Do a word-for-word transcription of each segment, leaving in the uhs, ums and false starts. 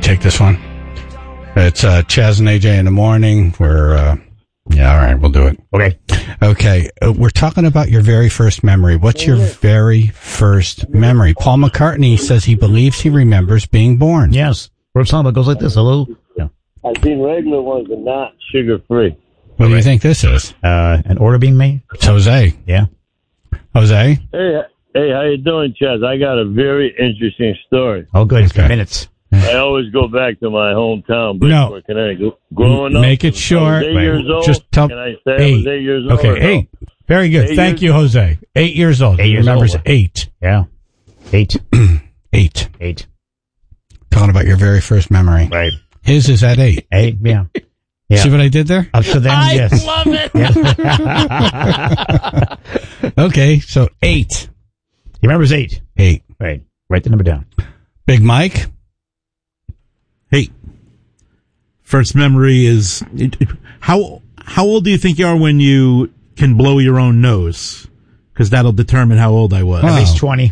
take this one. It's uh, Chaz and A J in the morning. We're, uh, yeah, all right, we'll do it. Okay. Okay, uh, we're talking about your very first memory. What's your very first memory? Paul McCartney says he believes he remembers being born. Yes. Wrote a song that goes like this. Hello. Yeah. I've seen regular ones, but not sugar-free. What do you think this is? Uh, an order being made? It's Jose. Yeah. Jose? Hey, hey, how you doing, Chaz? I got a very interesting story. Oh, good. It's Okay. got minutes. I always go back to my hometown, No. Bridgeport, Connecticut. Growing up, Make it short. I was eight years old. Just tell Can I say I eight. was eight years old? Okay, or no? eight. Very good. Eight Thank years- you, Jose. Eight years old. Eight He years remembers old. eight. Yeah. Eight. Eight. Eight. Talking about your very first memory. Right. His is at eight. Eight. Yeah. Yeah. See what I did there? Up to them, I yes. love it. Okay, so eight. He remembers eight. Eight. Right. Write the number down. Big Mike? Hey, first memory is it, it- how how old do you think you are when you can blow your own nose? Because that'll determine how old I was. Wow. At least twenty.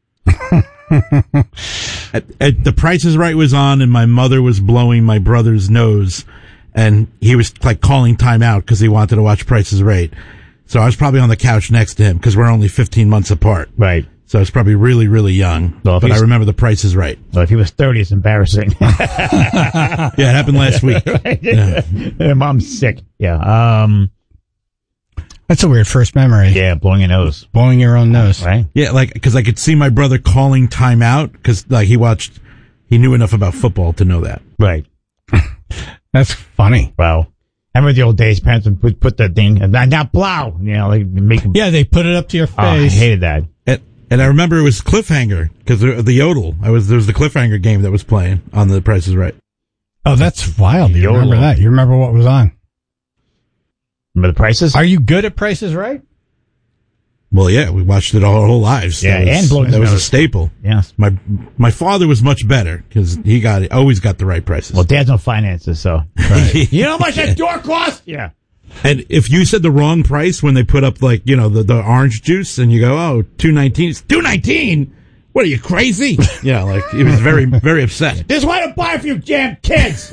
At, at The Price is Right was on, and my mother was blowing my brother's nose, and he was like calling time out because he wanted to watch Price is Right. So I was probably on the couch next to him because we're only fifteen months apart. Right. So I was probably really, really young. Well, if but I he's- remember The Price is Right. So if he was thirty, it's embarrassing. Yeah, it happened last week. Yeah. Yeah, Mom's sick. Yeah. Um. That's a weird first memory. Yeah, blowing your nose. Blowing your own nose. Right. Yeah, like, because I could see my brother calling time out because like he watched, he knew enough about football to know that. Right. That's funny. Wow. I remember the old days. Parents would put, put the thing and now blow. You know, like make them. Yeah, they put it up to your face. Oh, I hated that. And, and I remember it was Cliffhanger because the, the yodel. I was there was the Cliffhanger game that was playing on The Price is Right. Oh, that's wild. You Yodel. remember that? You remember what was on? Remember the prices? Are you good at Prices Right? Well, yeah, we watched it all our whole lives. Yeah, That was, and blowing that was a nose. staple. Yes. My my father was much better because he got always got the right prices. Well, Dad's no finances, so. Right. You know how much that door cost? Yeah. And if you said the wrong price when they put up like you know the, the orange juice and you go oh two nineteen, it's two nineteen. What are you crazy? Yeah, like he was very very upset. This is what I buy for you damn kids.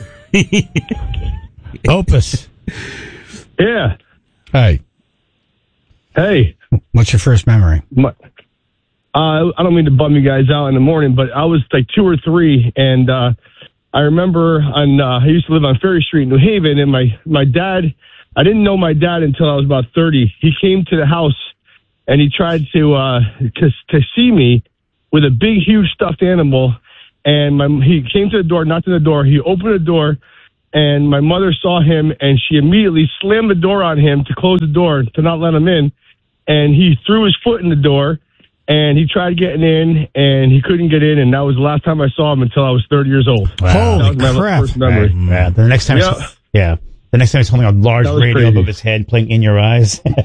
Opus. Yeah. Hey, Hey. what's your first memory? My, uh, I don't mean to bum you guys out in the morning, but I was like two or three, and uh, I remember on uh, I used to live on Ferry Street in New Haven, and my, my dad, I didn't know my dad until I was about thirty. He came to the house, and he tried to uh, to, to see me with a big, huge stuffed animal, and my, he came to the door, knocked on the door, he opened the door, and my mother saw him, and she immediately slammed the door on him to close the door to not let him in. And he threw his foot in the door, and he tried getting in, and he couldn't get in. And that was the last time I saw him until I was thirty years old. Wow. That was my crap. first memory. Right. Yeah. The next time, Yeah. he's, yeah. The next time he's holding a large That was radio crazy. above his head, playing "In Your Eyes." I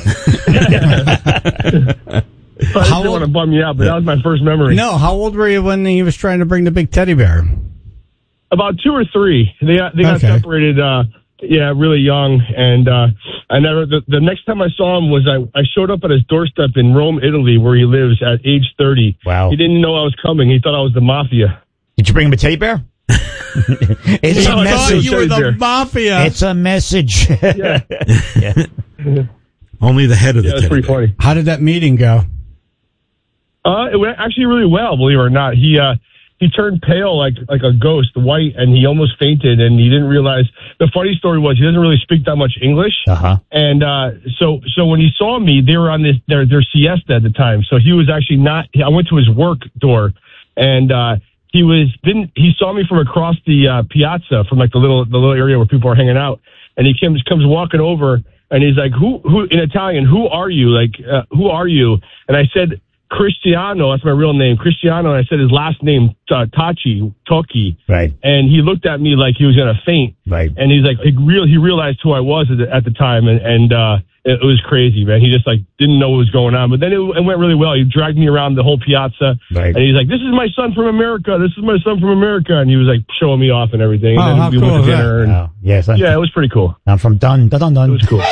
just How didn't want to old- bum you out, but that was my first memory. No, how old were you when he was trying to bring the big teddy bear? About two or three. They got, they got Okay. separated, uh, yeah, really young. And uh, I never. The, the next time I saw him was I, I showed up at his doorstep in Rome, Italy, where he lives at age thirty. Wow. He didn't know I was coming. He thought I was the mafia. Did you bring him a teddy bear? It's No, a I thought message. you were the mafia. It's a message. Yeah, Yeah. Only the head of yeah, the it's teddy pretty bear. funny. How did that meeting go? Uh, it went actually really well, believe it or not. He uh, he turned pale like like a ghost, white, and he almost fainted. And he didn't realize. The funny story was he doesn't really speak that much English. Uh-huh. And uh, so so when he saw me, they were on this their their siesta at the time. So he was actually not. I went to his work door, and uh, he was didn't he saw me from across the uh, piazza from like the little the little area where people are hanging out, and he comes comes walking over. And he's like, who, who, in Italian, who are you? Like, uh, who are you? And I said, Cristiano, that's my real name, Cristiano. And I said his last name, uh, Tachi, Toki. Right. And he looked at me like he was going to faint. Right. And he's like, he, real, he realized who I was at the, at the time. And, and uh, it, it was crazy, man. He just like didn't know what was going on. But then it, it went really well. He dragged me around the whole piazza. Right. And he's like, this is my son from America. This is my son from America. And he was like showing me off and everything. Oh, and then how we cool went is to that? dinner. And, Oh, yes. I, yeah, it was pretty cool. I'm from Dun Dun Dun Dun. It was cool.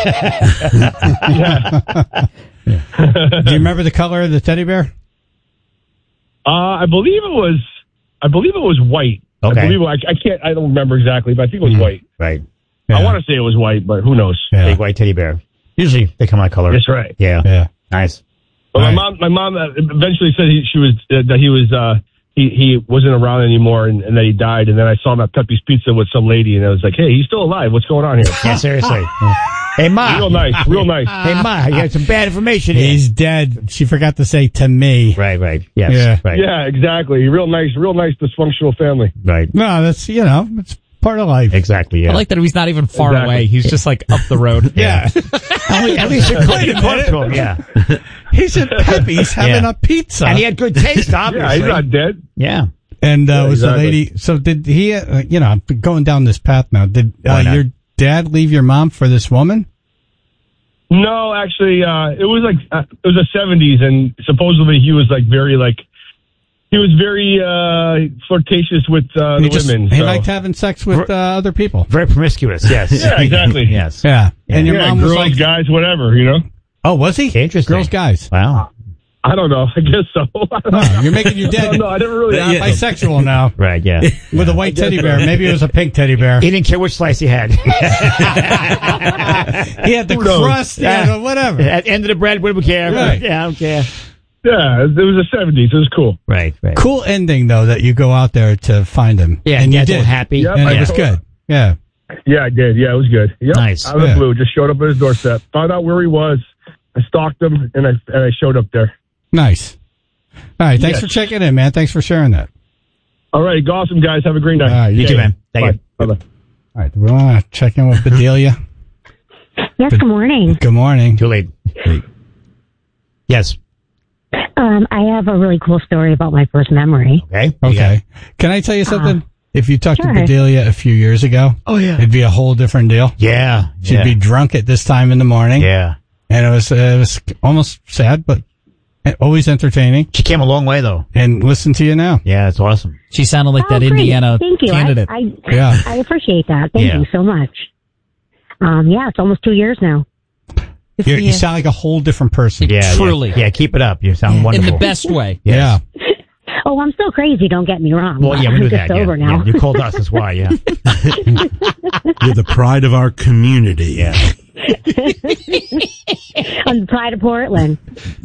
yeah. Do you remember the color of the teddy bear? Uh, I believe it was, I believe it was white. Okay. I believe I, I can't. I don't remember exactly, but I think it was Mm-hmm. white. Right. Yeah. I want to say it was white, but who knows? Yeah. Big white teddy bear. Usually they come out color. That's right. Yeah. Yeah. Nice. But Right. my mom, my mom uh, eventually said he, she was uh, that he was uh, he he wasn't around anymore, and, and that he died. And then I saw him at Pepe's Pizza with some lady, and I was like, "Hey, he's still alive. What's going on here?" Yeah, seriously. Hey, Ma. Real nice, real nice. Hey, Ma, you got some bad information here. He's dead. She forgot to say to me. Right, right. Yes. Yeah. Right. Yeah, exactly. Real nice, real nice dysfunctional family. Right. No, that's, you know, it's part of life. Exactly, yeah. I like that he's not even far Exactly. away. He's just like up the road. Yeah. at, least, at least you're Wait a close minute. to him, yeah. He's at Pepe's having Yeah. a pizza. And he had good taste, obviously. Yeah, he's not dead. Yeah. And uh, Yeah, was exactly. the lady? So did he? Uh, you know, I'm going down this path now. Did uh, Why not? your dad leave your mom for this woman? No, actually, uh, it was like uh, it was the seventies, and supposedly he was like very like he was very uh, flirtatious with uh, He the just women. he so. liked having sex with uh, other people. Very promiscuous, yes. Yeah, exactly. yes. Yeah, and your yeah, mom girls, was like, guys, whatever, you know. "Oh, was he? Interesting. Girls, guys. Wow. I don't know. I guess so. Oh, you're making your dad No, I never really asked him. bisexual now Right, yeah. with a white teddy bear. Maybe it was a pink teddy bear. He didn't care which slice he had. He had the Who knows? crust, yeah, Yeah. whatever. At the end of the bread, what do we care? Right. Yeah, I don't care. Yeah, it was the seventies. It was cool. Right, right. Cool ending though that you go out there to find him. Yeah, and you dad's all did, happy. Yep, and I it was know. good. Yeah. Yeah, I did. Yeah, it was good. Yep. Nice. Out of Yeah. the blue, just showed up at his doorstep. Found out where he was. I stalked him, and I and I showed up there. Nice. All right. Thanks Yes. for checking in, man. Thanks for sharing that. All right, awesome guys. Have a great night. All right, You too, man. Thank you. Bye. Bye. All right. Do we want to check in with Bedelia? Yes, good morning. Good morning. Too late. Yes. Um, I have a really cool story about my first memory. Okay. Okay. Can I tell you something? if you talked sure. to Bedelia a few years ago, Oh, yeah. it'd be a whole different deal. Yeah. She'd yeah. be drunk at this time in the morning. Yeah. And it was, uh, it was almost sad, but always entertaining. She came a long way, though. And listen to you now. Yeah, it's awesome. She sounded like Oh, that great. Indiana Thank you. candidate. I, I, Yeah. I appreciate that. Thank Yeah. you so much. Um, yeah, it's almost two years now. You're, you sound like a whole different person. Yeah. Truly. Yeah, yeah, keep it up. You sound In wonderful. the best way. Yes. Yeah. Oh, I'm still crazy. Don't get me wrong. Well, yeah, we I'm knew just that. sober yeah. now. Yeah, you called us. That's why, yeah. You're the pride of our community. Yeah. I'm the pride of Portland.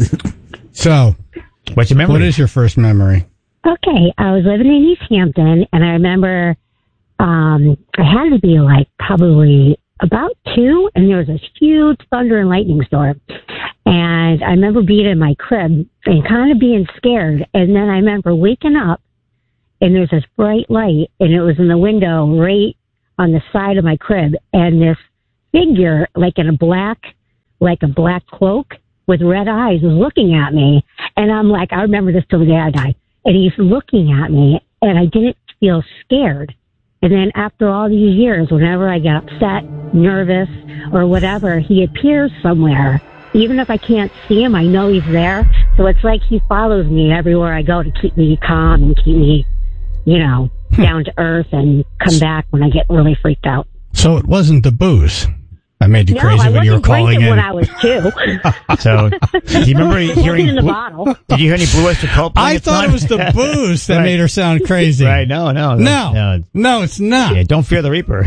So, What's your memory? what is your first memory? Okay, I was living in East Hampton, and I remember um, I had to be like probably about two, and there was this huge thunder and lightning storm. And I remember being in my crib and kind of being scared. And then I remember waking up, and there's this bright light, and it was in the window right on the side of my crib, and this figure, like in a black, like a black cloak with red eyes, was looking at me. And I'm like, I remember this till the day I die. And he's looking at me, and I didn't feel scared. And then after all these years, whenever I get upset, nervous, or whatever, he appears somewhere. Even if I can't see him, I know he's there. So it's like he follows me everywhere I go to keep me calm and keep me, you know, down to earth and come back when I get really freaked out. So it wasn't the booze that made you No, crazy I when you were wasn't calling drinking in. when I was two. So, do you remember It wasn't hearing... in the Blue- bottle. Did you hear any Blue Oyster Cult? I at the thought time? it was the booze that Right. made her sound crazy. Right, no, no. No, no. no, it's not. Yeah, don't fear the Reaper.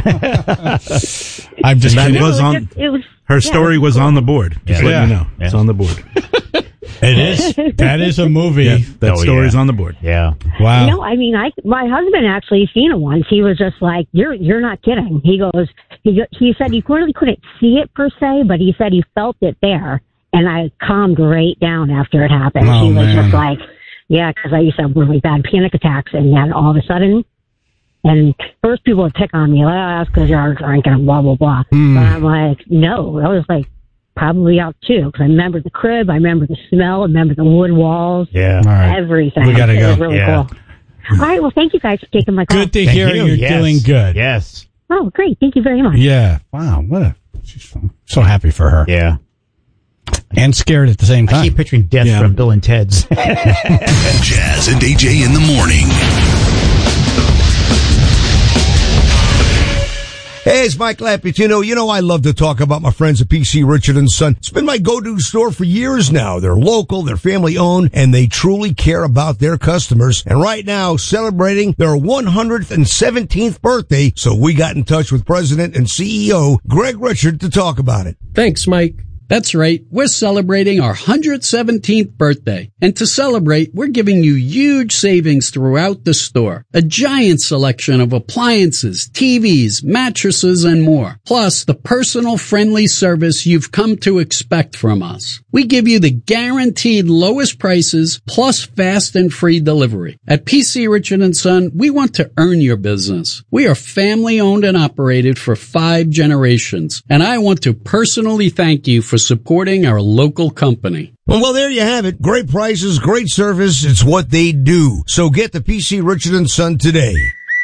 I'm just That kidding. was No, it on- just- it was, Her yeah, story it was cool. on the board. Just Yeah. letting you Yeah. know. It's Yeah. on the board. It is. That is a movie. Yeah, that Oh, story's yeah. on the board. yeah. Wow. No, I mean, I my husband actually seen it once. He was just like, "You're you're not kidding." He goes, he go, he said he really couldn't see it per se, but he said he felt it there, and I calmed right down after it happened. Oh, he was man. just like, "Yeah," because I used to have really bad panic attacks, and then all of a sudden, and first people would pick on me, like, "Oh, that's because you're drinking," and blah blah blah. Mm. But I'm like, no, I was like probably out too, because I remember the crib, I remember the smell, I remember the wood walls. Yeah. All right. Everything. We gotta It go. was really Yeah. cool. All right. Well, thank you guys for taking my call. Good to Thank hear you. you're Yes. doing good. Yes. Oh, great. Thank you very much. Yeah. Wow. What a. She's so, so happy for her. Yeah. And scared at the same I time. keep picturing death Yeah. from Bill and Ted's. Jazz and A J in the morning. Hey, it's Mike Laputino. You know I love to talk about my friends at P C Richard and Son. It's been my go-to store for years now. They're local, they're family-owned, and they truly care about their customers. And right now, celebrating their one hundred seventeenth birthday, so we got in touch with President and C E O Greg Richard to talk about it. Thanks, Mike. That's right. We're celebrating our one hundred seventeenth birthday. And to celebrate, we're giving you huge savings throughout the store. A giant selection of appliances, T Vs, mattresses, and more. Plus, the personal friendly service you've come to expect from us. We give you the guaranteed lowest prices plus fast and free delivery. At P C Richard and Son, we want to earn your business. We are family owned and operated for five generations. And I want to personally thank you for supporting our local company. Well, there you have it. Great prices, great service. It's what they do. So get the P C Richard and Son today.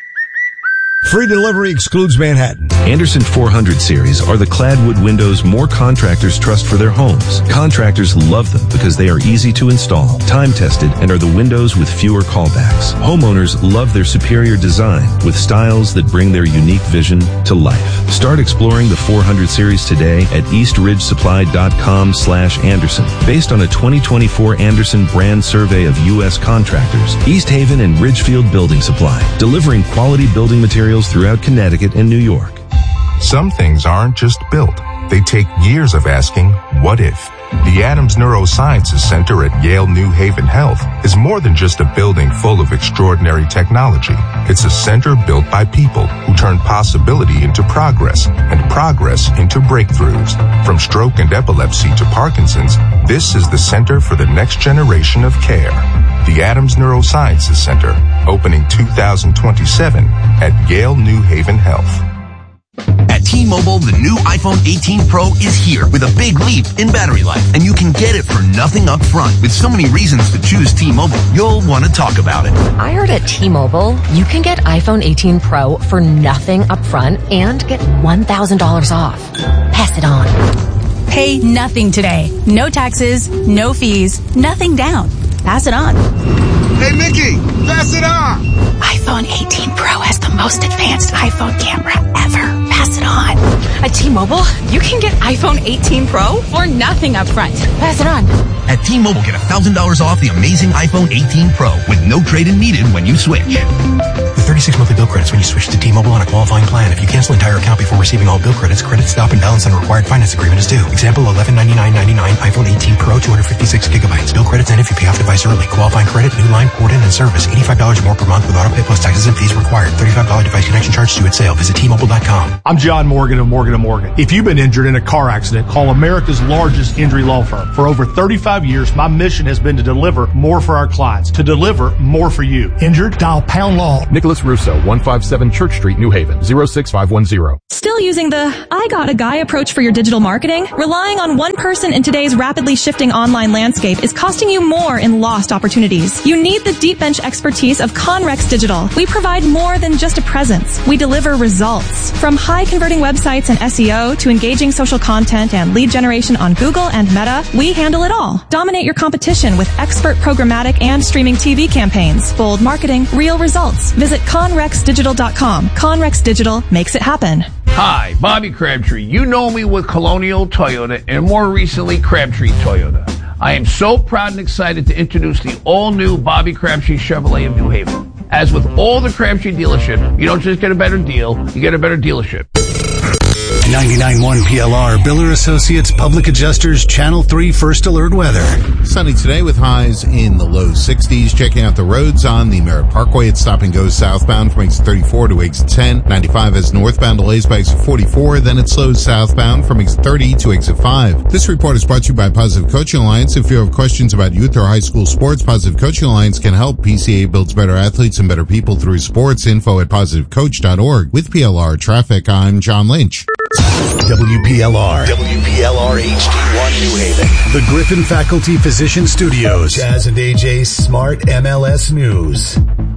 Free delivery excludes Manhattan. Andersen four hundred series are the clad wood windows more contractors trust for their homes. Contractors love them because they are easy to install, time-tested, and are the windows with fewer callbacks. Homeowners love their superior design with styles that bring their unique vision to life. Start exploring the four hundred series today at eastridgesupply.com slash Andersen. Based on a twenty twenty-four Andersen brand survey of U S contractors, East Haven and Ridgefield Building Supply, delivering quality building materials throughout Connecticut and New York. Some things aren't just built. They take years of asking, what if? The Adams Neurosciences Center at Yale New Haven Health is more than just a building full of extraordinary technology. It's a center built by people who turn possibility into progress and progress into breakthroughs. From stroke and epilepsy to Parkinson's, this is the center for the next generation of care. The Adams Neurosciences Center, opening two thousand twenty-seven at Yale New Haven Health. At T-Mobile, the new iPhone eighteen Pro is here with a big leap in battery life, and you can get it for nothing up front. With so many reasons to choose T-Mobile, you'll want to talk about it. I heard at T-Mobile, you can get iPhone eighteen Pro for nothing up front and get one thousand dollars off. Pass it on. Pay nothing today. No taxes, no fees, nothing down. Pass it on. Hey, Mickey, pass it on. iPhone eighteen Pro has the most advanced iPhone camera ever. Pass it on. At T-Mobile, you can get iPhone eighteen Pro for nothing up front. Pass it on. At T-Mobile, get one thousand dollars off the amazing iPhone eighteen Pro with no trade-in needed when you switch. With thirty-six monthly bill credits when you switch to T-Mobile on a qualifying plan. If you cancel entire account before receiving all bill credits, credit stop and balance on required finance agreement is due. Example, eleven ninety-nine ninety-nine iPhone eighteen Pro, two hundred fifty-six gigabytes. Bill credits end if you pay off device early. Qualifying credit, new line, port in, and service. eighty-five dollars more per month with auto pay plus taxes and fees required. thirty-five dollars device connection charge due at sale. Visit T Mobile dot com. I'm John Morgan of Morgan and Morgan. If you've been injured in a car accident, call America's largest injury law firm. For over thirty-five years, my mission has been to deliver more for our clients, to deliver more for you. Injured? Dial pound law. Nicholas Russo, one fifty-seven Church Street, New Haven, zero six five one zero. Still using the I got a guy approach for your digital marketing? Relying on one person in today's rapidly shifting online landscape is costing you more in lost opportunities. You need the deep bench expertise of Conrex Digital. We provide more than just a presence. We deliver results. From high converting websites and S E O to engaging social content and lead generation on Google and Meta, we handle it all. Dominate your competition with expert programmatic and streaming T V campaigns. Bold marketing, real results. Visit Conrex Digital dot com. Conrex Digital makes it happen. Hi, Bobby Crabtree. You know me with Colonial Toyota and more recently Crabtree Toyota. I am so proud and excited to introduce the all-new Bobby Crabtree Chevrolet of New Haven. As with all the Crabtree dealership, you don't just get a better deal, you get a better dealership. ninety-nine point one P L R, Biller Associates, Public Adjusters, Channel three First Alert Weather. Sunny today with highs in the low sixties. Checking out the roads on the Merritt Parkway. It's stop and go southbound from exit thirty-four to exit ten. ninety-five has northbound delays by exit forty-four. Then it slows southbound from exit thirty to exit five. This report is brought to you by Positive Coaching Alliance. If you have questions about youth or high school sports, Positive Coaching Alliance can help. P C A builds better athletes and better people through sports. Info at positive coach dot org. With P L R Traffic, I'm John Lynch. W P L R. W P L R H D one New Haven. The Griffin Faculty Physician Studios. Jazz and A J's Smart M L S News.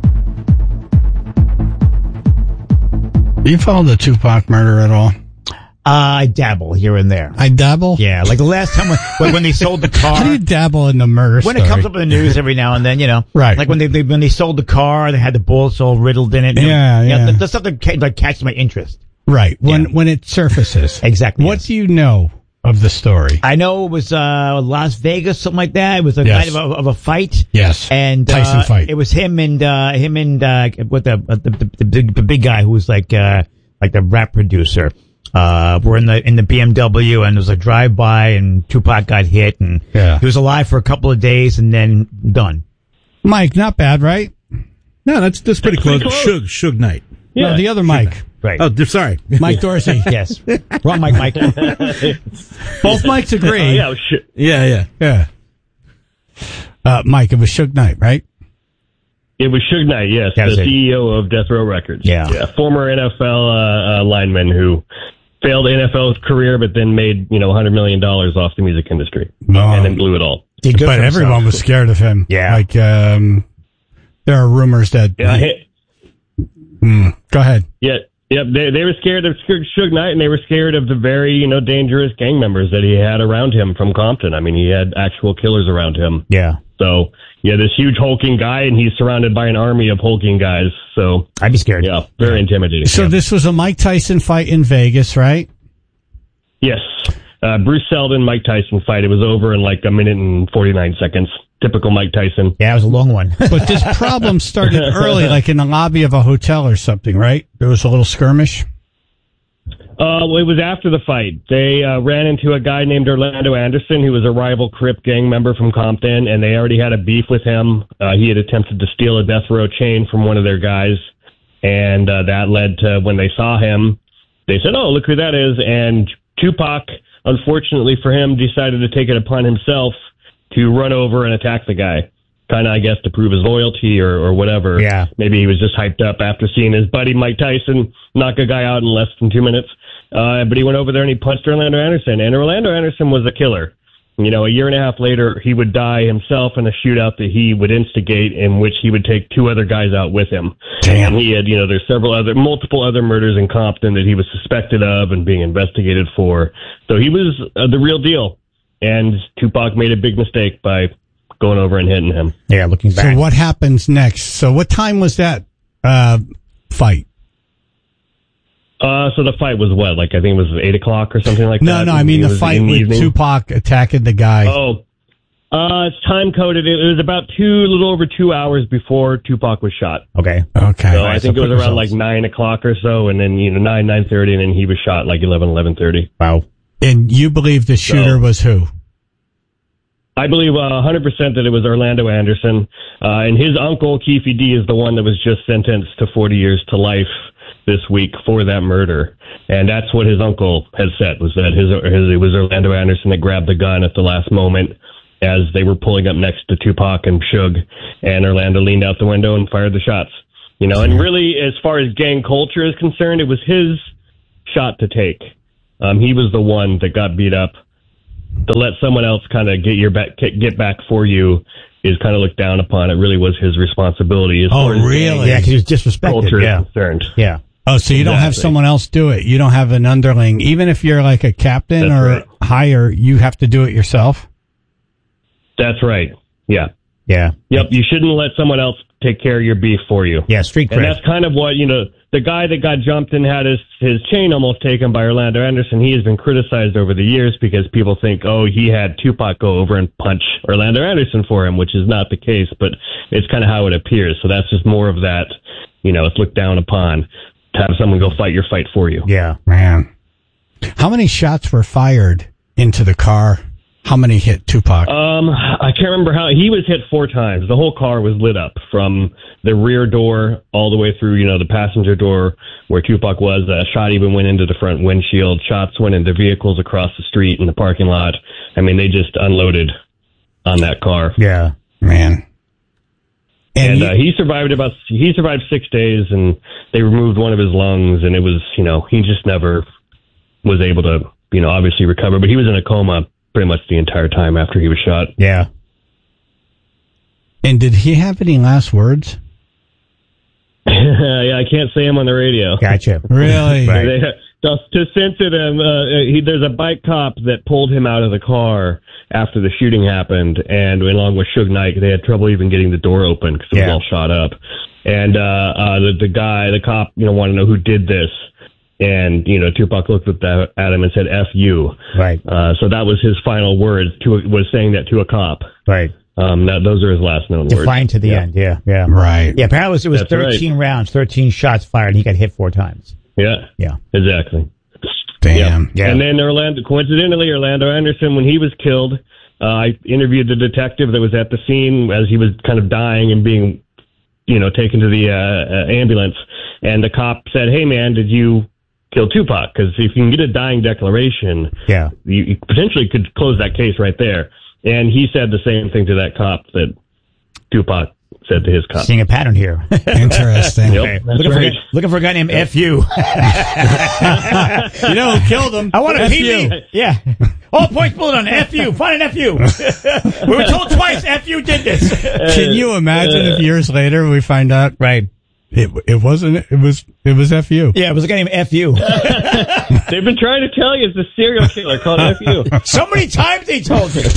Do you follow the Tupac murder at all? Uh, I dabble here and there. I dabble? Yeah, like the last time when, when they sold the car. How do you dabble in the murder When story? it comes up in the news every now and then, you know. Right. Like when they, they when they sold the car, they had the bullets all riddled in it. Yeah, you know, yeah. the, the stuff that ca- like catches my interest. Right. When yeah. when it surfaces. Exactly. What yes. do you know of the story? I know it was uh, Las Vegas, something like that. It was a yes. night of a, of a fight. Yes. And Tyson uh, fight. It was him and uh, him and uh, what the, the, the the big the big guy who was like uh, like the rap producer. Uh, we're in the in the B M W, and there was a drive by, and Tupac got hit, and yeah. he was alive for a couple of days, and then done. Mike, not bad, right? No, that's that's pretty, that's close. pretty close. Suge Suge Knight. Yeah, no, the other Mike. Right. Oh, sorry. Mike Dorsey. Yes. Wrong Mike, Mike. Both Mikes agree. Oh, yeah, sh- yeah, yeah, yeah. Uh, Mike, it was Suge Knight, right? It was Suge Knight, yes, That's the it. C E O of Death Row Records. Yeah. yeah former N F L uh, uh, lineman who failed N F L career, but then made you know one hundred million dollars off the music industry, oh. and then blew it all. But everyone was scared of him. Yeah. Like, um, there are rumors that. Yeah. He, mm, go ahead. Yeah. Yep, they they were scared of Suge Knight, and they were scared of the very, you know, dangerous gang members that he had around him from Compton. I mean, he had actual killers around him. Yeah. So, yeah, this huge hulking guy, and he's surrounded by an army of hulking guys. So I'd be scared. Yeah, very intimidating. So yeah. this was a Mike Tyson fight in Vegas, right? Yes. Uh, Bruce Seldon, Mike Tyson fight. It was over in like a minute and forty-nine seconds. Typical Mike Tyson. Yeah, it was a long one. But this problem started early, like in the lobby of a hotel or something, right? There was a little skirmish. Uh, well, it was after the fight. They uh, ran into a guy named Orlando Anderson, who was a rival Crip gang member from Compton, and they already had a beef with him. Uh, he had attempted to steal a Death Row chain from one of their guys, and uh, that led to when they saw him, they said, "Oh, look who that is!" And Tupac, unfortunately for him, decided to take it upon himself to run over and attack the guy. Kind of, I guess, to prove his loyalty or, or whatever. Yeah. Maybe he was just hyped up after seeing his buddy Mike Tyson knock a guy out in less than two minutes. Uh, but he went over there and he punched Orlando Anderson. And Orlando Anderson was a killer. You know, a year and a half later, he would die himself in a shootout that he would instigate, in which he would take two other guys out with him. Damn. And he had, you know, there's several other, multiple other murders in Compton that he was suspected of and being investigated for. So he was uh, the real deal. And Tupac made a big mistake by going over and hitting him. Yeah, looking back. So what happens next? So what time was that uh, fight? Uh, so the fight was what? Like, I think it was eight o'clock or something like no, that? No, no, I mean it the fight the with evening. Tupac attacking the guy. Oh, uh, it's time coded. It was about two, a little over two hours before Tupac was shot. Okay. Okay. So right, I think so it was around results. like nine o'clock or so, and then, you know, nine, nine thirty, and then he was shot like eleven, eleven thirty. Wow. And you believe the shooter So- was who? I believe uh, one hundred percent that it was Orlando Anderson. Uh, and his uncle, Keefe D, is the one that was just sentenced to forty years to life this week for that murder. And that's what his uncle had said, was that his, his it was Orlando Anderson that grabbed the gun at the last moment as they were pulling up next to Tupac and Suge. And Orlando leaned out the window and fired the shots. You know, and really, as far as gang culture is concerned, it was his shot to take. Um, he was the one that got beat up. To let someone else kind of get your back, get back for you is kind of looked down upon. It really was his responsibility. As Oh, far as really? Yeah, because he was disrespected. culture Yeah. is concerned. Yeah. Oh, so you don't have Exactly. someone else do it. You don't have an underling. Even if you're like a captain That's or right. higher, you have to do it yourself. That's right. Yeah. Yeah. Yep. You shouldn't let someone else take care of your beef for you. Yeah, street And cred. that's kind of what, you know, the guy that got jumped and had his, his chain almost taken by Orlando Anderson, he has been criticized over the years because people think, oh, he had Tupac go over and punch Orlando Anderson for him, which is not the case, but it's kind of how it appears. So that's just more of that, you know, it's looked down upon to have someone go fight your fight for you. Yeah. Man. How many shots were fired into the car? How many hit Tupac? Um, I can't remember how. He was hit four times. The whole car was lit up from the rear door all the way through, you know, the passenger door where Tupac was. A shot even went into the front windshield. Shots went into vehicles across the street in the parking lot. I mean, they just unloaded on that car. Yeah. Man. And, you- uh, he survived about, he survived six days and they removed one of his lungs, and it was, you know, he just never was able to, you know, obviously recover, but he was in a coma pretty much the entire time after he was shot. Yeah. And did he have any last words? Yeah, I can't say him on the radio. Gotcha. Really? Right. They, to, to censor them, uh, he, there's a bike cop that pulled him out of the car after the shooting happened, and along with Suge Knight, they had trouble even getting the door open because it was Yeah. all shot up. And uh, uh, the, the guy, the cop, you know, wanted to know who did this. And, you know, Tupac looked at, that, at him and said, F you. Right. Uh, so that was his final words, to, was saying that to a cop. Right. Um, that, those are his last known words. Defiant to the yeah. end, yeah, yeah. Right. Yeah, apparently it was, it was That's thirteen right. rounds, thirteen shots fired, and he got hit four times. Yeah. Yeah. Exactly. Damn. Yeah. And then Orlando, coincidentally, Orlando Anderson, when he was killed, uh, I interviewed the detective that was at the scene as he was kind of dying and being, you know, taken to the uh, uh, ambulance. And the cop said, hey, man, did you kill Tupac? Because if you can get a dying declaration, yeah, you, you potentially could close that case right there. And he said the same thing to that cop that Tupac said to his cop. Seeing a pattern here. Interesting. Yep, Okay. that's Looking, right. for, looking for a guy named F U. You know who killed him? I want a F P you. D. Yeah. All points bullet on F U. Find an F U. We were told twice F U did this. Can you imagine if years later we find out? Right. It it wasn't. It was it was F U. Yeah, it was a guy named F U. They've been trying to tell you it's a serial killer called F U. So many times they told me.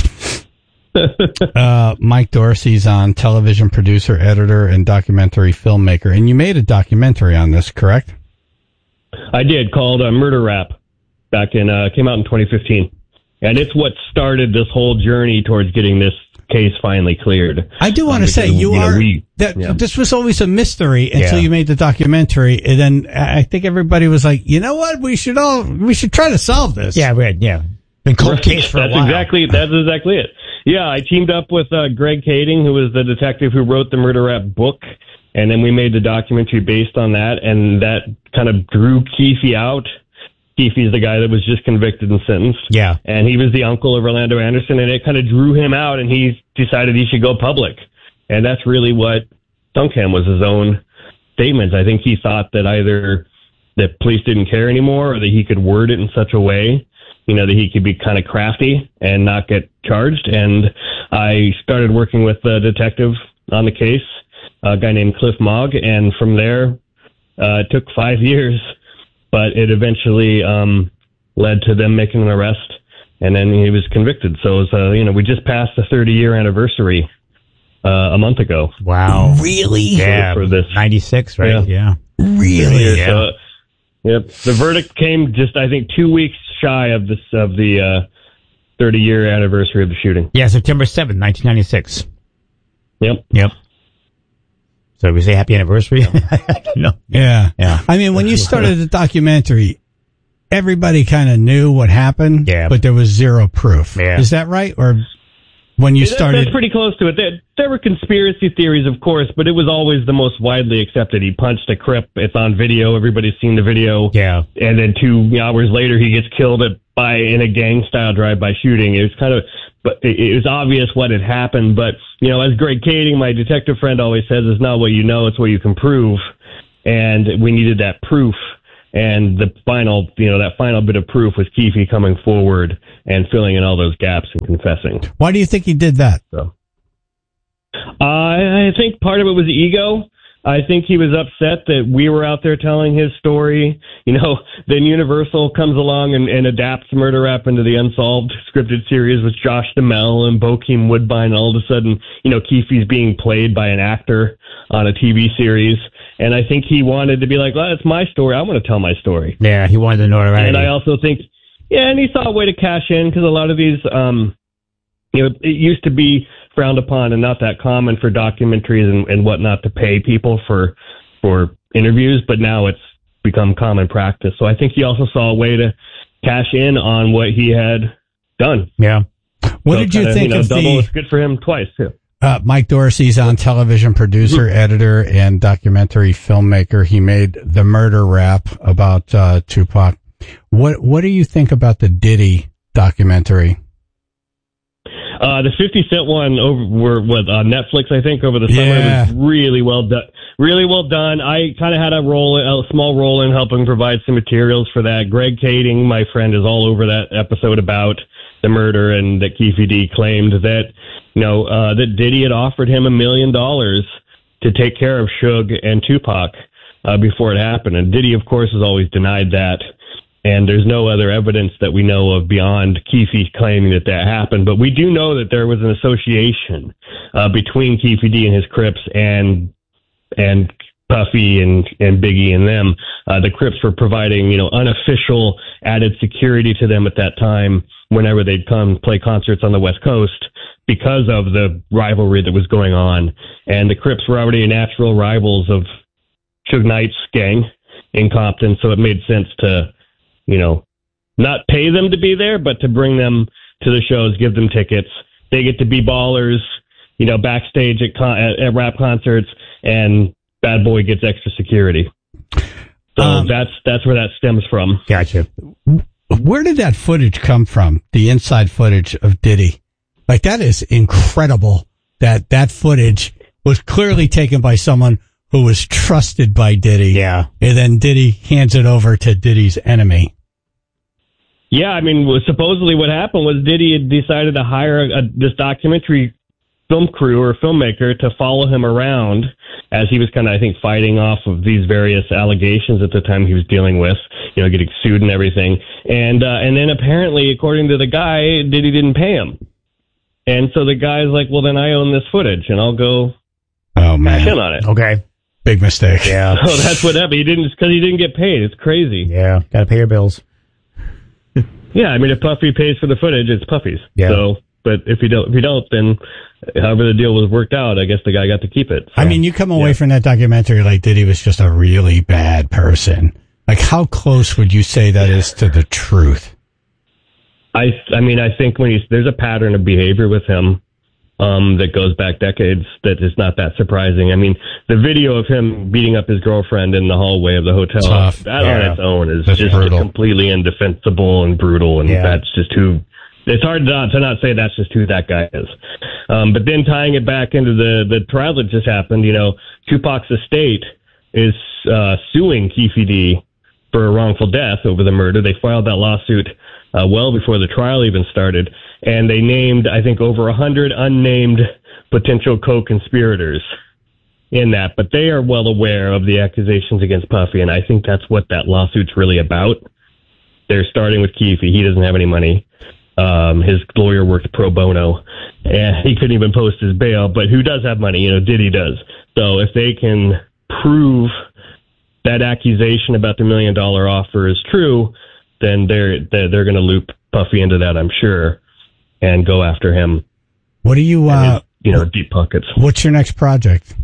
Uh, Mike Dorsey's on, television producer, editor, and documentary filmmaker. And you made a documentary on this, correct? I did, called uh, Murder Rap. Back in, uh, came out in twenty fifteen. And it's what started this whole journey towards getting this case finally cleared. I do want to Um, say because, you, you know, are we- that yeah. this was always a mystery until Yeah. you made the documentary, and then I think everybody was like, you know what, we should all we should try to solve this. Yeah, we had, yeah. Been cold case for a that's while. exactly that's exactly it. Yeah, I teamed up with uh, Greg Kading, who was the detective who wrote the Murder Rap book, and then we made the documentary based on that, and that kind of drew Keefe out. Keefe's the guy that was just convicted and sentenced. Yeah. And he was the uncle of Orlando Anderson, and it kind of drew him out, and he decided he should go public. And that's really what stunk him, was his own statements. I think he thought that either the police didn't care anymore, or that he could word it in such a way, you know, that he could be kind of crafty and not get charged. And I started working with a detective on the case, a guy named Cliff Mogg, and from there, uh, it took five years. But it eventually um, led to them making an arrest, and then he was convicted. So, it was, uh, you know, we just passed the thirty-year anniversary uh, a month ago. Wow. Really? Yeah. For this. ninety-six, right? Yeah. Really? Yeah. So, yep. The verdict came just, I think, two weeks shy of this of the uh, thirty-year anniversary of the shooting. Yeah, September seventh, nineteen ninety-six. Yep. Yep. So we say happy anniversary? No. Yeah. Yeah. I mean, when you started the documentary, everybody kind of knew what happened, Yeah. but there was zero proof. Yeah. Is that right? Or when you Yeah, that- started? That's pretty close to it. There, there were conspiracy theories, of course, but it was always the most widely accepted. He punched a Crip. It's on video. Everybody's seen the video. Yeah. And then two hours later, he gets killed at, by in a gang-style drive-by shooting. It was kind of, but it, it was obvious what had happened. But you know, as Greg Kading, my detective friend, always says, it's not what you know, it's what you can prove. And we needed that proof. And the final, you know, that final bit of proof was Keefe coming forward and filling in all those gaps and confessing. Why do you think he did that? So, I, I think part of it was ego. I think he was upset that we were out there telling his story. You know, then Universal comes along and, and adapts Murder Rap into the Unsolved scripted series with Josh Duhamel and Bokeem Woodbine. And all of a sudden, you know, Keefe's being played by an actor on a T V series. And I think he wanted to be like, well, it's my story. I want to tell my story. Yeah, he wanted the notoriety. And I also think, yeah, and he saw a way to cash in, because a lot of these, um, you know, it used to be frowned upon and not that common for documentaries and, and whatnot to pay people for for interviews, but now it's become common practice. So I think he also saw a way to cash in on what he had done. Yeah. What So did you kinda, think you know, of double the? is good for him twice too. Uh, Mike Dorsey's on, television producer, editor, and documentary filmmaker. He made the Murder Rap about uh, Tupac. What What do you think about the Diddy documentary? Uh, the fifty Cent one over were what on Netflix, I think, over the summer. Yeah. It was really well done. Really well done. I kind of had a role, a small role in helping provide some materials for that. Greg Kading, my friend, is all over that episode about the murder, and that Keefe D claimed that, you know, uh, that Diddy had offered him a million dollars to take care of Suge and Tupac uh, before it happened. And Diddy, of course, has always denied that. And there's no other evidence that we know of beyond Keefe claiming that that happened. But we do know that there was an association uh, between Keefe D and his Crips and and Puffy and, and Biggie and them. uh, the Crips were providing, you know, unofficial added security to them at that time whenever they'd come play concerts on the West Coast because of the rivalry that was going on. And the Crips were already natural rivals of Suge Knight's gang in Compton, so it made sense to, you know, not pay them to be there, but to bring them to the shows, give them tickets. They get to be ballers, you know, backstage at, con- at, at rap concerts, and Bad Boy gets extra security. So um, that's that's where that stems from. Gotcha. Where did that footage come from? The inside footage of Diddy, like that is incredible. That that footage was clearly taken by someone who was trusted by Diddy. Yeah, and then Diddy hands it over to Diddy's enemy. Yeah, I mean, supposedly what happened was Diddy had decided to hire a, this documentary film crew or filmmaker to follow him around as he was kind of, I think, fighting off of these various allegations at the time he was dealing with, you know, getting sued and everything. And uh, and then apparently, according to the guy, Diddy didn't pay him. And so the guy's like, well, then I own this footage, and I'll go oh, man. cash in on it. Okay. Big mistake. Yeah. So that's what happened. He didn't, because he didn't get paid. It's crazy. Yeah. Got to pay your bills. Yeah, I mean, if Puffy pays for the footage, it's Puffy's. Yeah. So, but if you don't, if you don't, then however the deal was worked out, I guess the guy got to keep it. So, I mean, you come away yeah. from that documentary like Diddy was just a really bad person. Like, how close would you say that is to the truth? I, I mean, I think when he's, there's a pattern of behavior with him um, that goes back decades that is not that surprising. I mean, the video of him beating up his girlfriend in the hallway of the hotel, Tough. that Yeah. on its own is That's just brutal. completely indefensible and brutal, and Yeah. that's just who. It's hard not to not say that's just who that guy is. Um, but then tying it back into the, the trial that just happened, you know, Tupac's estate is uh, suing Keffe D for a wrongful death over the murder. They filed that lawsuit uh, well before the trial even started, and they named, I think, over a hundred unnamed potential co-conspirators in that. But they are well aware of the accusations against Puffy, and I think that's what that lawsuit's really about. They're starting with Keffe. He doesn't have any money. Um, his lawyer worked pro bono, and he couldn't even post his bail. But who does have money? You know, Diddy does. So if they can prove that accusation about the million dollar offer is true, then they're they're, they're going to loop Puffy into that, I'm sure, and go after him. What do you, uh, his, you know, deep pockets. What's your next project?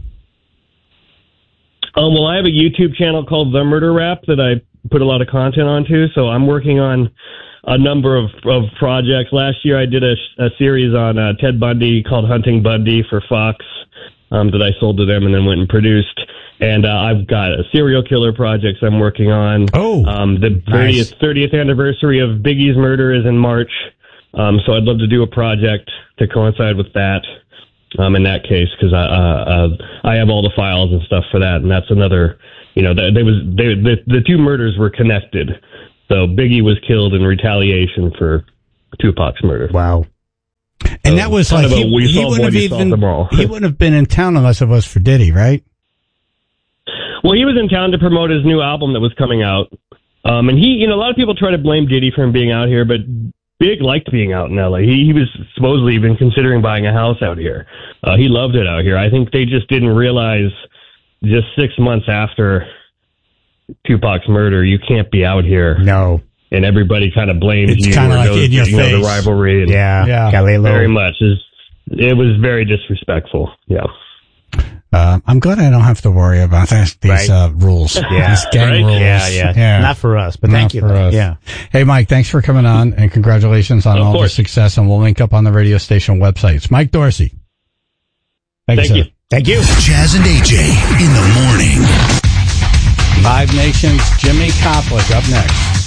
Um, well, I have a YouTube channel called The Murder Rap that I put a lot of content onto. So I'm working on a number of, of projects. Last year I did a, a series on uh, Ted Bundy called Hunting Bundy for Fox um, that I sold to them and then went and produced. And uh, I've got a serial killer projects I'm working on. Oh, um, the thirtieth, nice. thirtieth anniversary of Biggie's murder is in March. Um, so I'd love to do a project to coincide with that. Um, in that case, because I uh, uh, I have all the files and stuff for that, and that's another. You know, they was they, the the two murders were connected. So Biggie was killed in retaliation for Tupac's murder. Wow. And that was like, he, he wouldn't have even, he wouldn't have been in town unless it was for Diddy, right? Well, he was in town to promote his new album that was coming out. Um, and he, you know, a lot of people try to blame Diddy for him being out here, but Big liked being out in L A. He, he was supposedly even considering buying a house out here. Uh, he loved it out here. I think they just didn't realize just six months after Tupac's murder, you can't be out here. No. And everybody kind of blames It's you. kinda or like knows, in your you know, face. the rivalry. And Yeah. Yeah. Gotta lay low. very much. It's, it was very disrespectful. Yeah. Uh, I'm glad I don't have to worry about this, these Right. uh, rules, Yeah. these gang Right? rules. Yeah, yeah, Not for us, but Not thank you. for though. us. Yeah. Hey, Mike, thanks for coming on, and congratulations on Of all course. the success. And we'll link up on the radio station website. It's Mike Dorsey. Thank, Thank you. you. Sir. Thank you. Jazz and A J in the morning. Live Nation's Jimmy Koplik up next.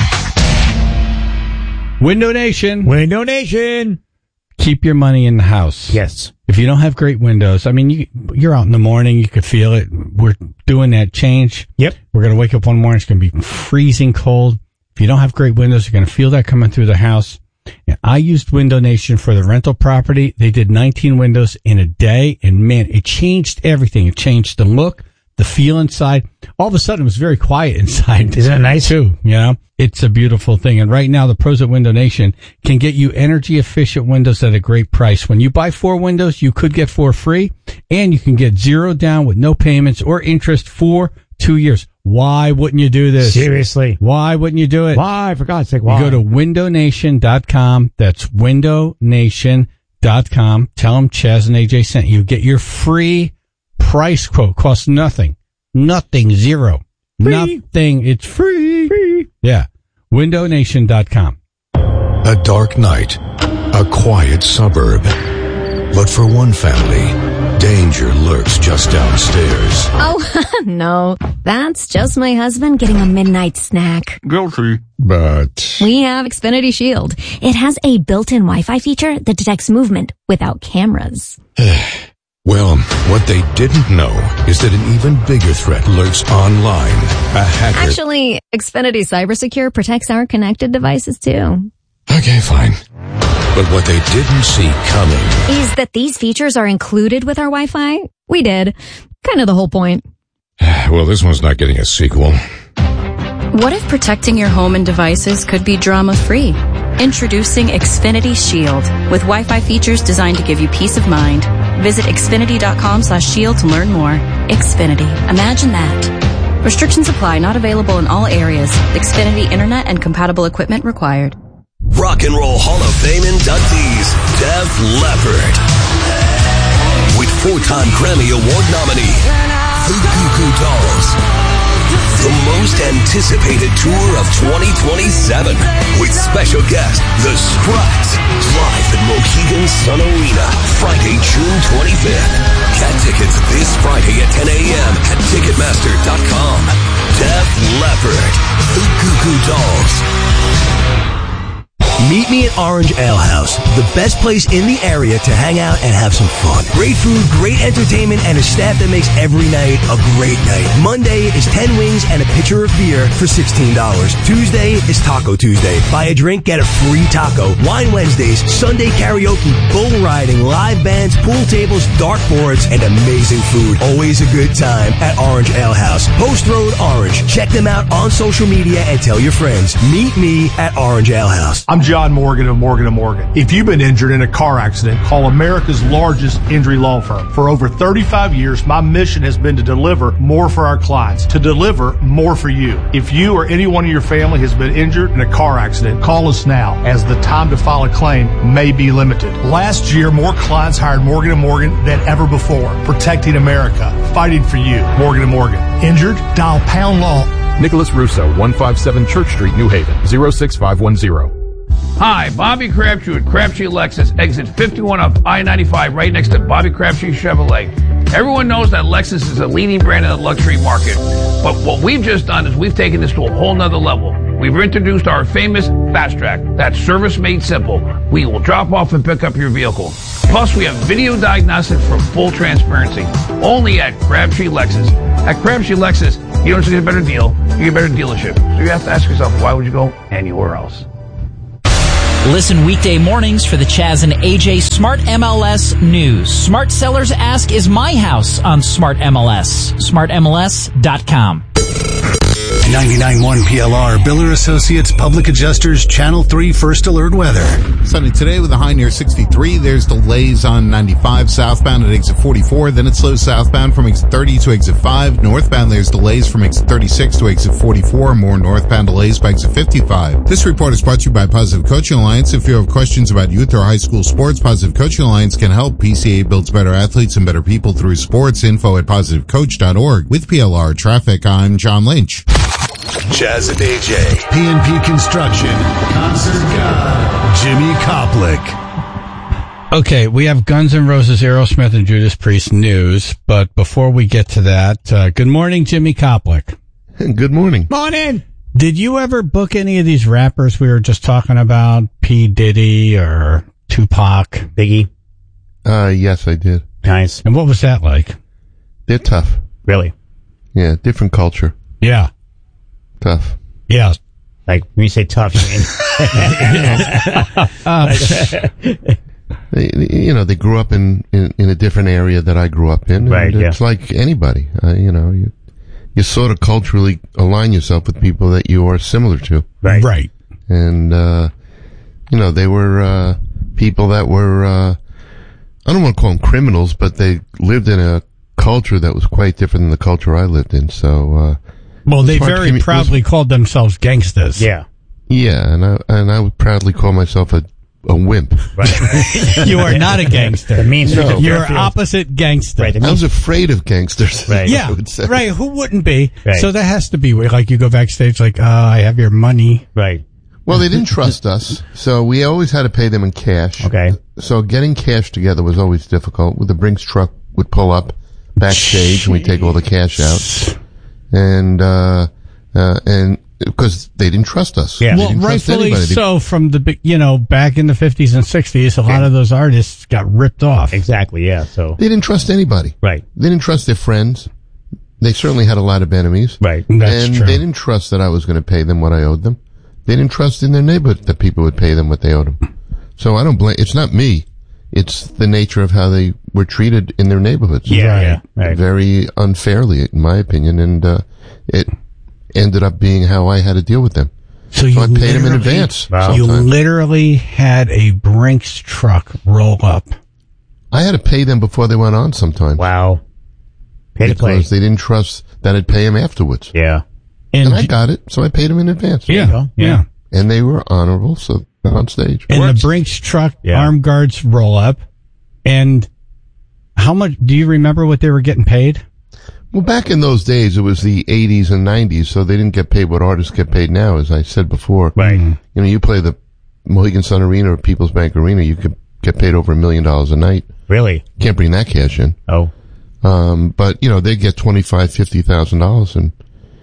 Window Nation. Window Nation. Keep your money in the house. Yes. If you don't have great windows, I mean, you, you're out in the morning, you could feel it. We're doing that change. Yep. We're going to wake up one morning, it's going to be freezing cold. If you don't have great windows, you're going to feel that coming through the house. And I used Window Nation for the rental property. They did nineteen windows in a day, and man, it changed everything. It changed the look, the feel inside. All of a sudden, it was very quiet inside. Isn't it nice? Too, you know? It's a beautiful thing. And right now, the pros at Window Nation can get you energy efficient windows at a great price. When you buy four windows, you could get four free, and you can get zero down with no payments or interest for two years. Why wouldn't you do this? Seriously. Why wouldn't you do it? Why? For God's sake, why? You go to window nation dot com. That's window nation dot com. Tell them Chaz and A J sent you. Get your free price quote. Costs nothing. Nothing. Zero. Free. Nothing. It's free. free. Yeah. window nation dot com. A dark night. A quiet suburb. But for one family, danger lurks just downstairs. Oh, no. That's just my husband getting a midnight snack. Guilty. But We have Xfinity Shield. It has a built-in Wi-Fi feature that detects movement without cameras. well, what they didn't know is that an even bigger threat lurks online. A hacker. Actually, Xfinity Cybersecure protects our connected devices too. Okay, fine. But what they didn't see coming is that these features are included with our Wi-Fi. We did. Kind of the whole point. Well, this one's not getting a sequel. What if protecting your home and devices could be drama-free? Introducing Xfinity Shield with Wi-Fi features designed to give you peace of mind. Visit xfinity dot com slash shield to learn more. Xfinity. Imagine that. Restrictions apply. Not available in all areas. Xfinity Internet and compatible equipment required. Rock and Roll Hall of Fame inductees, Def Leppard. With four-time Grammy Award nominee, the Goo Goo Dolls. The most anticipated tour of twenty twenty-seven. With special guest, The Struts. Live at Mohegan Sun Arena, Friday, June twenty-fifth. Get tickets this Friday at ten a.m. at ticketmaster dot com. Def Leppard, the Goo Goo Dolls. Meet me at Orange Ale House, the best place in the area to hang out and have some fun. Great food, great entertainment, and a staff that makes every night a great night. Monday is ten wings and a pitcher of beer for sixteen dollars. Tuesday is Taco Tuesday. Buy a drink, get a free taco. Wine Wednesdays, Sunday karaoke, bull riding, live bands, pool tables, dartboards, and amazing food. Always a good time at Orange Ale House. Post Road Orange. Check them out on social media and tell your friends. Meet me at Orange Ale House. I'm John Morgan of Morgan and Morgan. If you've been injured in a car accident, call America's largest injury law firm. For over thirty-five years, my mission has been to deliver more for our clients, to deliver more for you. If you or anyone in your family has been injured in a car accident, call us now, as the time to file a claim may be limited. Last year, more clients hired Morgan and Morgan than ever before, protecting America, fighting for you. Morgan and Morgan. Injured? Dial pound law. Nicholas Russo, one fifty-seven Church Street, New Haven, zero six five one zero. Hi, Bobby Crabtree at Crabtree Lexus, exit fifty-one off I ninety-five, right next to Bobby Crabtree Chevrolet. Everyone knows that Lexus is a leading brand in the luxury market. But what we've just done is we've taken this to a whole nother level. We've introduced our famous Fast Track. That's service made simple. We will drop off and pick up your vehicle. Plus, we have video diagnostics for full transparency. Only at Crabtree Lexus. At Crabtree Lexus, you don't just get a better deal, you get a better dealership. So you have to ask yourself, why would you go anywhere else? Listen weekday mornings for the Chaz and A J Smart M L S News. Smart sellers ask, is my house on Smart M L S? smart M L S dot com. ninety-nine point one P L R, Biller Associates Public Adjusters, Channel three First Alert Weather. Sunny today with a high near sixty-three. There's delays on ninety-five southbound at exit forty-four. Then it slows southbound from exit thirty to exit five. Northbound there's delays from exit thirty-six to exit forty-four. More northbound delays by exit fifty-five. This report is brought to you by Positive Coaching Alliance. If you have questions about youth or high school sports, Positive Coaching Alliance can help. P C A builds better athletes and better people through sports. Info at positive coach dot org. With P L R Traffic, I'm John Lynch. Chaz and A J. P and P Construction. Concert God. Jimmy Koplik. Okay, we have Guns N' Roses, Aerosmith, and Judas Priest news. But before we get to that, uh, good morning, Jimmy Koplik. Good morning. Morning. Did you ever book any of these rappers we were just talking about? P. Diddy or Tupac? Biggie? Uh, yes, I did. Nice. And what was that like? They're tough. Really? Yeah, different culture. Yeah. Tough. Yeah. Like, when you say tough, you mean? uh, they, you know, they grew up in, in, in a different area that I grew up in. Right, and yeah. It's like anybody. Uh, you know, you, you sort of culturally align yourself with people that you are similar to. Right. Right. And, uh, you know, they were, uh, people that were, uh, I don't want to call them criminals, but they lived in a culture that was quite different than the culture I lived in. So, uh, well, they hard to very commu- proudly called themselves gangsters. Yeah. Yeah, and I and I would proudly call myself a a wimp. Right. You are not a gangster. The mean streets No. of You're Fairfield. opposite gangster. Right, the I mean- was afraid of gangsters. Right. Yeah, I would say. right. Who wouldn't be? Right. So that has to be where, like, you go backstage, like, uh, I have your money. Right. Well, they didn't trust us, so we always had to pay them in cash. Okay. So getting cash together was always difficult. The Brinks truck would pull up backstage, and we'd take all the cash out, and uh, uh, and because they didn't trust us. Yeah. They Well, didn't trust rightfully anybody. They- so. From the, be- you know, back in the fifties and sixties, a lot of those artists got ripped off. Exactly. Yeah. So. They didn't trust anybody. Right. They didn't trust their friends. They certainly had a lot of enemies. Right. That's and true. they didn't trust that I was going to pay them what I owed them. They didn't trust in their neighborhood that people would pay them what they owed them. So I don't blame, it's not me. It's the nature of how they were treated in their neighborhoods. Yeah. Right. Yeah. Right. Very unfairly, in my opinion, and, uh, it ended up being how I had to deal with them. So you I paid them in literally- advance. Wow. You sometimes. literally had a Brinks truck roll up. I had to pay them before they went on sometimes. Wow. Pay to play. Because they didn't trust that I'd pay them afterwards. Yeah. And, I got it, so I paid them in advance. Yeah, go. yeah. Yeah. And they were honorable, so they're on stage. And Works. the Brinks truck Yeah. armed guards roll up. And how much, do you remember what they were getting paid? Well, back in those days, it was the eighties and nineties, so they didn't get paid what artists get paid now, as I said before. Right. You know, you play the Mohegan Sun Arena or People's Bank Arena, you could get paid over a million dollars a night. Really? Can't bring that cash in. Oh. Um, but, you know, they get twenty-five, fifty thousand dollars, and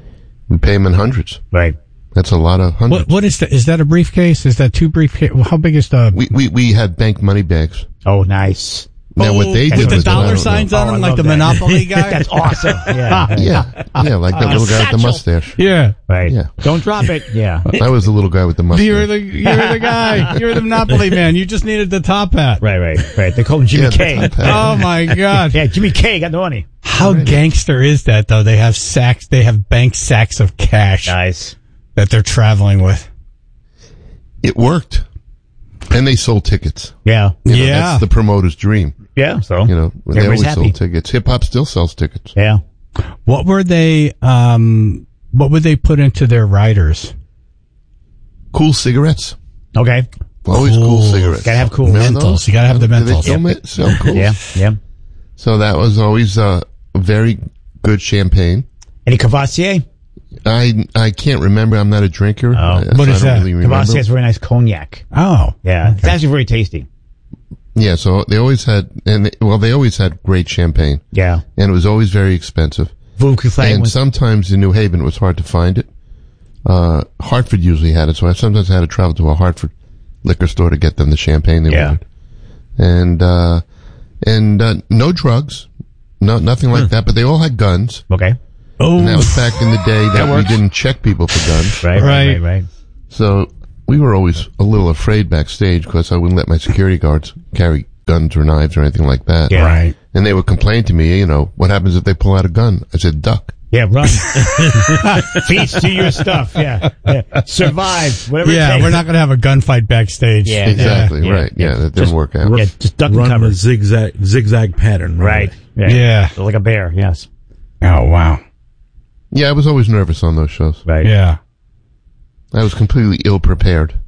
we pay them in hundreds. Right. That's a lot of hundreds. What, what is that? Is that a briefcase? Is that two briefcase? How big is the? We, we, we had bank money bags. Oh, nice. Now, what they with did the was that I dollar don't know. signs on Oh, I them, like love the that. Monopoly guy? That's awesome. Yeah. Yeah, yeah, like that little guy with the mustache. Yeah. Right. Yeah. Don't drop it. Yeah. I was the little guy with the mustache. You're the, you're the guy. You're the Monopoly man. You just needed the top hat. Right, right, right. They call him Jimmy Yeah, the K. top hat. Oh my God. Yeah, Jimmy K got the money. How gangster is that though? They have sacks, they have bank sacks of cash Nice. that they're traveling with. It worked. And they sold tickets. Yeah. You know, Yeah. That's the promoter's dream. Yeah, so. You know, they Everybody's always happy. sold tickets. Hip hop still sells tickets. Yeah. What were they, um, what would they put into their riders? Cool cigarettes. Okay. Always cool, Cool. cigarettes. Gotta have cool. Remember Mentals. those? You gotta have the Do they mentals. still ma- sell cool? Yeah, yeah. So that was always uh, very good champagne. Any Cavassier? I I can't remember. I'm not a drinker. Oh. I, What so is I don't that? Really remember. Cavassier is very nice cognac. Oh. Yeah. It's actually very tasty. Yeah, so they always had, and they, well, they always had great champagne, Yeah. and it was always very expensive. Veuve Clicquot And was- sometimes in New Haven it was hard to find it. Uh, Hartford usually had it, so I sometimes had to travel to a Hartford liquor store to get them the champagne they Yeah. wanted. And, uh, and, uh, no drugs. No, nothing like that, but they all had guns. Okay. Oh. And that was back in the day that, That we works. didn't check people for guns. Right, right, Right. right, right. So we were always a little afraid backstage because I wouldn't let my security guards carry guns or knives or anything like that. Yeah. Right. And they would complain to me, you know, what happens if they pull out a gun? I said, duck. Yeah, run. Feast to your stuff. Yeah. yeah. Survive. Whatever it Yeah, takes. we're not going to have a gunfight backstage. Yeah. Exactly, Yeah. right. Yeah, Yeah. that didn't work out. Yeah, just duck and Run cover. the zigzag zigzag pattern. Right. Yeah. Like a bear, yes. Oh, wow. Yeah, I was always nervous on those shows. Right. Yeah. I was completely ill prepared.